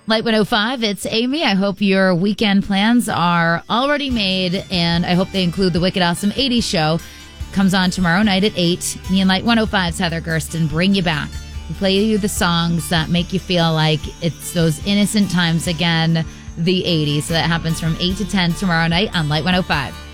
Light 105, it's Amy. I hope your weekend plans are already made, and I hope they include the Wicked Awesome 80s show. Comes on tomorrow night at 8. Me and Light 105's Heather Gersten bring you back. We play you the songs that make you feel like it's those innocent times again, the 80s. So that happens from 8 to 10 tomorrow night on Light 105.